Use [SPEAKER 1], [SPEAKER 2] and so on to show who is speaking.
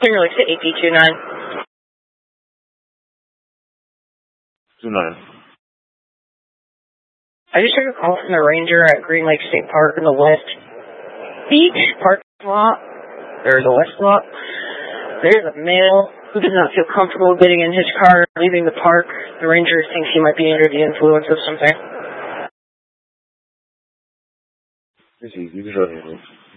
[SPEAKER 1] Clear Lake to AP29.
[SPEAKER 2] 29.
[SPEAKER 1] I just took a call from the ranger at Green Lake State Park in the West Beach parking lot, or the West lot. There's a male who does not feel comfortable getting in his car and leaving the park. The ranger thinks he might be under the influence of something.
[SPEAKER 2] This is